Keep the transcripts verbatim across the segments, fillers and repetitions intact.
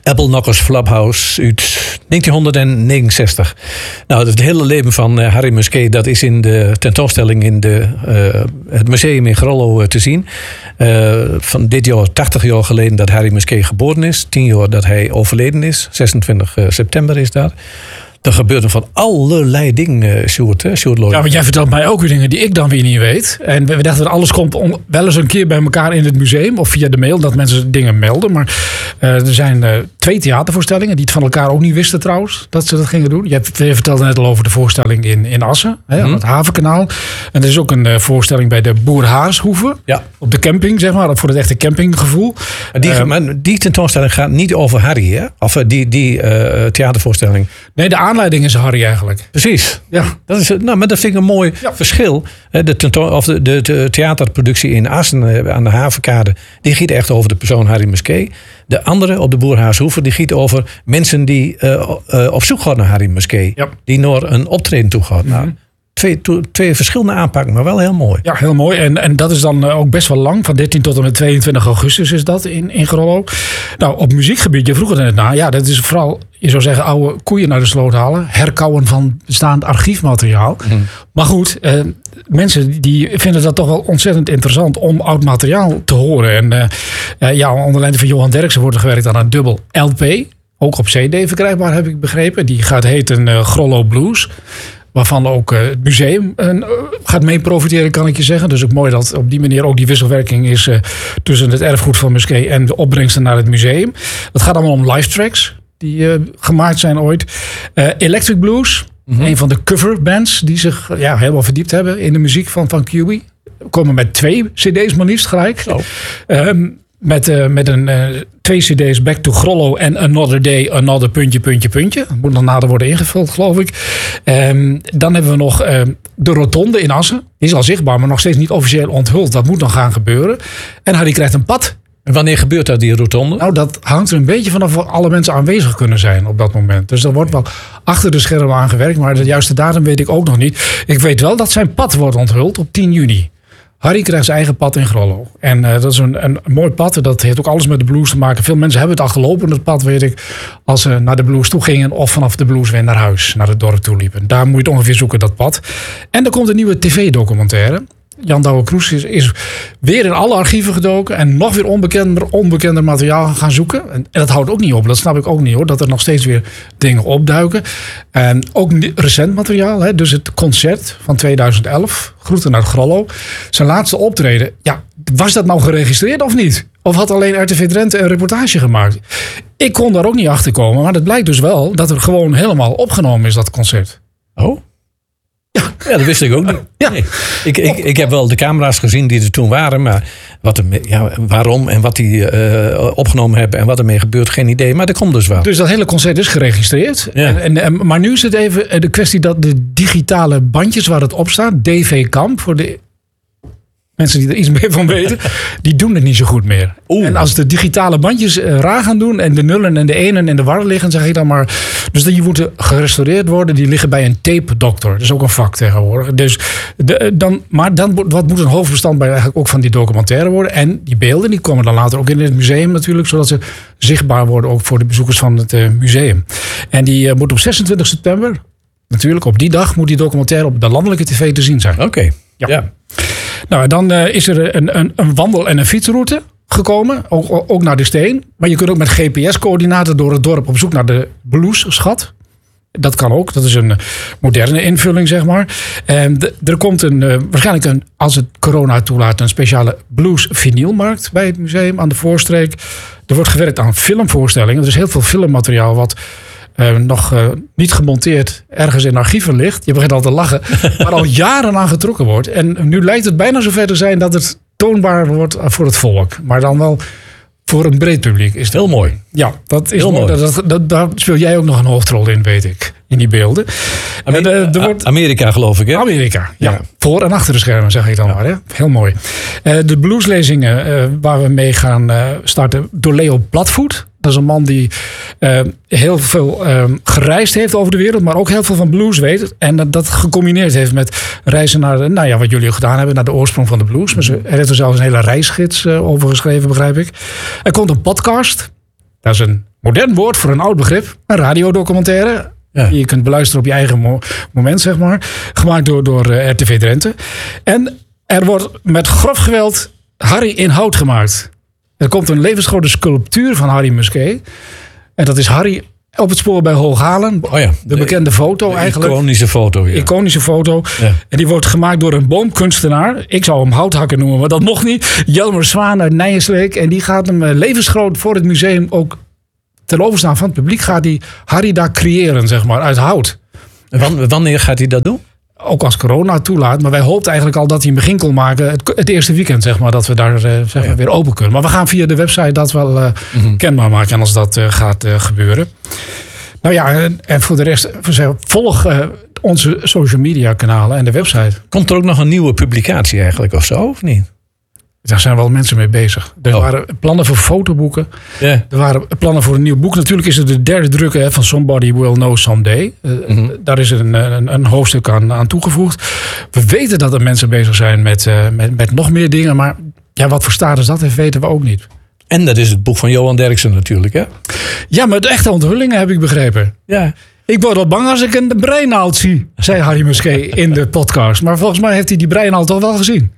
Apple Knockers Flophouse uit negentienhonderdnegenenzestig. Nou, het hele leven van uh, Harry Musquet, dat is in de tentoonstelling in de, uh, het museum in Grollo uh, te zien. Uh, van dit jaar, tachtig jaar geleden dat Harry Musquet geboren is. tien jaar dat hij overleden is. zesentwintig september is dat. Er gebeurden van allerlei dingen, Sjoerd. Hè? Sjoerd ja, want jij vertelt mij ook weer dingen die ik dan weer niet weet. En we dachten dat alles komt on, wel eens een keer bij elkaar in het museum. Of via de mail, dat mensen dingen melden. Maar uh, er zijn uh, twee theatervoorstellingen die het van elkaar ook niet wisten trouwens. Dat ze dat gingen doen. Je, hebt, je vertelde net al over de voorstelling in, in Assen. Hè, hmm. Het Havenkanaal. En er is ook een uh, voorstelling bij de Boerhaarshoeve. Ja. Op de camping, zeg maar. Voor het echte campinggevoel. Die, uh, maar die tentoonstelling gaat niet over Harry, hè? Of uh, die, die uh, theatervoorstelling. Nee, de aanleiding is Harry eigenlijk. Precies. Ja. Dat is, nou, maar dat vind ik een mooi ja. verschil. De, tentoon, of de, de, de theaterproductie in Assen aan de Havenkade, die giet echt over de persoon Harry Musquet. De andere op de Boerhaarshoeve, die giet over mensen die uh, uh, op zoek gaan naar Harry Musquet. Ja. Die naar een optreden toe gaan. Mm-hmm. Nou, Twee, twee verschillende aanpakken, maar wel heel mooi. Ja, heel mooi. En, en dat is dan ook best wel lang. Van dertien tot en met tweeëntwintig augustus is dat in, in Grollo. Nou, op muziekgebied, je vroeg het net na. Ja, dat is vooral, je zou zeggen, oude koeien naar de sloot halen. Herkauwen van bestaand archiefmateriaal. Mm. Maar goed, eh, mensen die vinden dat toch wel ontzettend interessant om oud materiaal te horen. En uh, ja, onder leiding van Johan Derksen wordt er gewerkt aan een dubbel L P. Ook op C D verkrijgbaar, heb ik begrepen. Die gaat heten uh, Grollo Blues. Waarvan ook uh, het museum uh, gaat mee profiteren, kan ik je zeggen. Dus ook mooi dat op die manier ook die wisselwerking is uh, tussen het erfgoed van Musquet en de opbrengsten naar het museum. Het gaat allemaal om live tracks die uh, gemaakt zijn ooit. Uh, Electric Blues, mm-hmm. een van de coverbands die zich ja, helemaal verdiept hebben in de muziek van, van Q B. We komen met twee cd's maar liefst gelijk. Oh. Um, Met, uh, met een uh, twee cd's Back to Grollo en Another Day, Another puntje, puntje, puntje. Dat moet nog nader worden ingevuld, geloof ik. Um, dan hebben we nog uh, de rotonde in Assen. Die is al zichtbaar, maar nog steeds niet officieel onthuld. Dat moet nog gaan gebeuren. En Harry krijgt een pad. En wanneer gebeurt dat, die rotonde? Nou, dat hangt er een beetje vanaf of alle mensen aanwezig kunnen zijn op dat moment. Dus er wordt wel achter de schermen aan gewerkt. Maar de juiste datum weet ik ook nog niet. Ik weet wel dat zijn pad wordt onthuld op tien juni. Harry krijgt zijn eigen pad in Grollo. En uh, dat is een, een mooi pad. Dat heeft ook alles met de blues te maken. Veel mensen hebben het al gelopen, het pad, weet ik. Als ze naar de blues toe gingen of vanaf de blues weer naar huis, naar het dorp toe liepen. Daar moet je het ongeveer zoeken, dat pad. En er komt een nieuwe tv-documentaire. Jan Douwe Kroes is, is weer in alle archieven gedoken en nog weer onbekender, onbekender materiaal gaan zoeken. En, en dat houdt ook niet op, dat snap ik ook niet hoor, dat er nog steeds weer dingen opduiken. En ook recent materiaal, hè, dus het concert van tweeduizend elf, Groeten uit Grollo. Zijn laatste optreden, ja, was dat nou geregistreerd of niet? Of had alleen R T V Drenthe een reportage gemaakt? Ik kon daar ook niet achter komen, maar het blijkt dus wel dat er gewoon helemaal opgenomen is, dat concert. Oh? Ja. ja, dat wist ik ook niet. Ja. Nee. Ik, ik, ik heb wel de camera's gezien die er toen waren. Maar wat er, ja, waarom en wat die uh, opgenomen hebben en wat ermee gebeurt, geen idee. Maar dat komt dus wel. Dus dat hele concert is geregistreerd. Ja. En, en, maar nu is het even de kwestie dat de digitale bandjes waar het op staat, D V Kamp, voor de mensen die er iets meer van weten, die doen het niet zo goed meer. Oeh. En als de digitale bandjes uh, raar gaan doen en de nullen en de enen in de war liggen, zeg ik dan maar. Dus die moeten gerestaureerd worden. Die liggen bij een tape doctor. Dat is ook een vak tegenwoordig. Dus de, dan, maar dan wat moet een hoofdbestand bij eigenlijk ook van die documentaire worden. En die beelden die komen dan later ook in het museum natuurlijk, zodat ze zichtbaar worden ook voor de bezoekers van het uh, museum. En die uh, moet op zesentwintig september, natuurlijk op die dag, moet die documentaire op de landelijke tv te zien zijn. Oké. Okay. Ja. ja. Nou, dan uh, is er een, een, een wandel- en een fietsroute gekomen. Ook, ook naar de Steen. Maar je kunt ook met G P S-coördinaten door het dorp op zoek naar de bluesschat. Dat kan ook. Dat is een moderne invulling, zeg maar. En de, er komt een, uh, waarschijnlijk een, als het corona toelaat, een speciale blues-vinylmarkt bij het museum aan de Voorstreek. Er wordt gewerkt aan filmvoorstellingen. Er is heel veel filmmateriaal wat Uh, nog uh, niet gemonteerd ergens in archieven ligt. Je begint al te lachen. Maar al jaren aan getrokken wordt. En nu lijkt het bijna zover te zijn dat het toonbaar wordt voor het volk. Maar dan wel voor een breed publiek. Is heel mooi. Ja, dat is heel mooi. Dat, dat, dat, daar speel jij ook nog een hoofdrol in, weet ik. In die beelden. Amerika, en, uh, er wordt, Amerika geloof ik, hè? Amerika, ja. ja. Voor en achter de schermen, zeg ik dan ja. maar. Hè? Heel mooi. Uh, de blueslezingen uh, waar we mee gaan uh, starten door Leo Platvoet. Dat is een man die uh, heel veel uh, gereisd heeft over de wereld, maar ook heel veel van blues weet. En dat, dat gecombineerd heeft met reizen naar, de, nou ja, wat jullie ook gedaan hebben, naar de oorsprong van de blues. Maar ze, er heeft er zelfs een hele reisgids uh, over geschreven, begrijp ik. Er komt een podcast. Dat is een modern woord voor een oud begrip. Een radiodocumentaire. Ja. Die je kunt beluisteren op je eigen mo- moment, zeg maar. Gemaakt door, door uh, R T V Drenthe. En er wordt met grof geweld Harry in hout gemaakt. Er komt een levensgrote sculptuur van Harry Musquet. En dat is Harry op het spoor bij Hooghalen. Oh ja, de bekende foto de eigenlijk. Iconische foto, ja. Iconische foto. Ja. En die wordt gemaakt door een boomkunstenaar. Ik zou hem houthakker noemen, maar dat mocht niet. Jelmer Zwaan uit Nijensteek. En die gaat hem levensgroot voor het museum ook ten overstaan van het publiek. Gaat die Harry daar creëren, zeg maar, uit hout. En wanneer gaat hij dat doen? Ook als corona toelaat. Maar wij hoopten eigenlijk al dat hij een begin kon maken. Het, het eerste weekend, zeg maar, dat we daar uh, zeg maar, ja. weer open kunnen. Maar we gaan via de website dat wel uh, mm-hmm. kenbaar maken. En als dat uh, gaat uh, gebeuren. Nou ja, en, en voor de rest, volg uh, onze social media kanalen en de website. Komt er ook nog een nieuwe publicatie eigenlijk of zo, of niet? Daar zijn wel mensen mee bezig. Er oh. waren plannen voor fotoboeken. Yeah. Er waren plannen voor een nieuw boek. Natuurlijk is het de derde druk hè, van Somebody Will Know Someday. Mm-hmm. Uh, daar is een, een, een hoofdstuk aan, aan toegevoegd. We weten dat er mensen bezig zijn met, uh, met, met nog meer dingen. Maar ja, wat voor status dat heeft, weten we ook niet. En dat is het boek van Johan Derksen natuurlijk, hè? Ja, maar de echte onthullingen heb ik begrepen. Ja. Ik word wel bang als ik een breinaald zie, zei Harry Musquet in de podcast. Maar volgens mij heeft hij die breinaald toch wel gezien.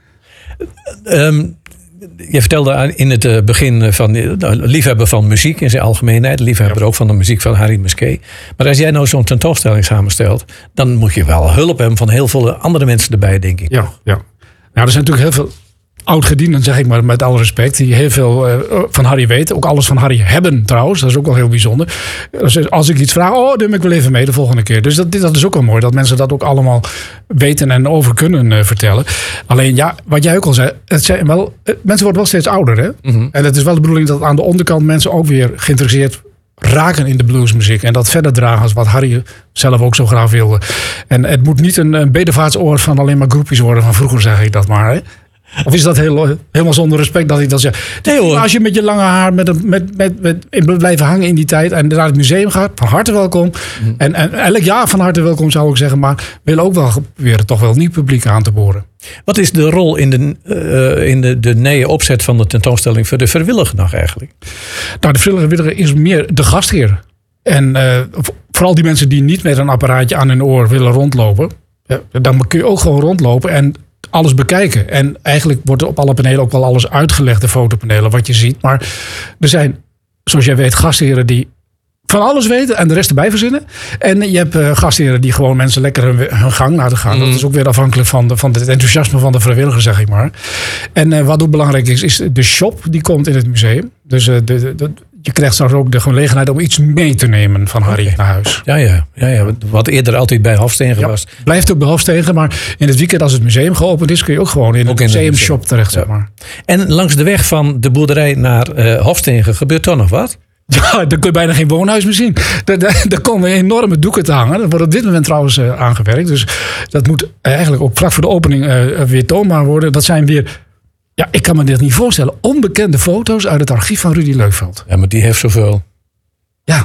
Um, je vertelde in het begin van uh, liefhebber van muziek in zijn algemeenheid. Liefhebber ja. ook van de muziek van Harry Musquet. Maar als jij nou zo'n tentoonstelling samenstelt, dan moet je wel hulp hebben van heel veel andere mensen erbij, denk ik. Ja, ja. Nou, er zijn natuurlijk heel veel oudgedienden, zeg ik maar met alle respect, die heel veel uh, van Harry weten. Ook alles van Harry hebben trouwens. Dat is ook wel heel bijzonder. Dus als ik iets vraag, oh, neem ik wel even mee de volgende keer. Dus dat, dat is ook wel mooi, dat mensen dat ook allemaal weten en over kunnen uh, vertellen. Alleen ja, wat jij ook al zei, het zijn wel, mensen worden wel steeds ouder, hè? Mm-hmm. En het is wel de bedoeling dat aan de onderkant mensen ook weer geïnteresseerd raken in de bluesmuziek. En dat verder dragen als wat Harry zelf ook zo graag wilde. En het moet niet een, een bedevaartsoord van alleen maar groepjes worden van vroeger, zeg ik dat maar, hè? Of is dat heel, helemaal zonder respect dat ik dat zeg? Nee, hoor. Als je met je lange haar met, met, met, met, met blijven hangen in die tijd en naar het museum gaat, van harte welkom. Mm. En, en elk jaar van harte welkom zou ik zeggen, maar wil ook wel proberen toch wel nieuw publiek aan te boren. Wat is de rol in de, uh, in de, de nieuwe opzet van de tentoonstelling voor de vrijwilliger nog eigenlijk? Nou, de vrijwilliger is meer de gastheer. En uh, vooral die mensen die niet met een apparaatje aan hun oor willen rondlopen, ja, dan kun je ook gewoon rondlopen en alles bekijken. En eigenlijk wordt er op alle panelen ook wel alles uitgelegd, de fotopanelen, wat je ziet. Maar er zijn, zoals jij weet, gastheren die van alles weten en de rest erbij verzinnen. En je hebt uh, gastheren die gewoon mensen lekker hun, hun gang laten gaan. Mm. Dat is ook weer afhankelijk van, de, van het enthousiasme van de vrijwilliger, zeg ik maar. En uh, wat ook belangrijk is, is de shop die komt in het museum. Dus uh, de, de, de, je krijgt straks ook de gelegenheid om iets mee te nemen van Harry okay. naar huis. Ja, ja, ja, ja, wat eerder altijd bij Hofstegen ja, was. Blijft ook bij Hofstegen, maar in het weekend als het museum geopend is, kun je ook gewoon in ook een museumshop terecht, ja. zeg maar. En langs de weg van de boerderij naar uh, Hofstegen gebeurt toch nog wat? Ja, daar kun je bijna geen woonhuis meer zien. Daar, daar, daar komen enorme doeken te hangen. Dat wordt op dit moment trouwens uh, aangewerkt. Dus dat moet eigenlijk ook vlak voor de opening uh, weer toonbaar worden. Dat zijn weer, ja, ik kan me dit niet voorstellen, onbekende foto's uit het archief van Rudy Leukveld. Ja, maar die heeft zoveel. Ja.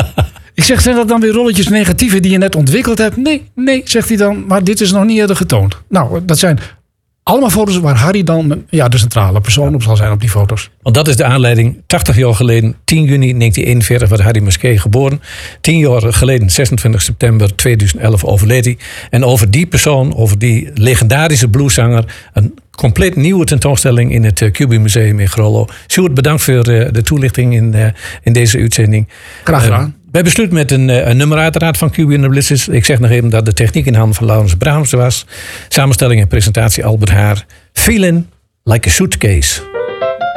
Ik zeg, zijn dat dan weer rolletjes negatieve die je net ontwikkeld hebt? Nee, nee, zegt hij dan. Maar dit is nog niet eerder getoond. Nou, dat zijn allemaal foto's waar Harry dan ja, de centrale persoon op zal zijn op die foto's. Want dat is de aanleiding. tachtig jaar geleden, tien juni negentien eenenveertig, werd Harry Musquet geboren. tien jaar geleden, zesentwintig september tweeduizend elf, overleed hij. En over die persoon, over die legendarische blueszanger, een compleet nieuwe tentoonstelling in het Q B Museum in Grollo. Sjoerd, bedankt voor de toelichting in, in deze uitzending. Graag gedaan. Uh, Wij besluiten met een, een nummer uiteraard van Q B and the Blitzers. Ik zeg nog even dat de techniek in handen van Laurens Braams was. Samenstelling en presentatie Albert Haar. Feeling like a suitcase.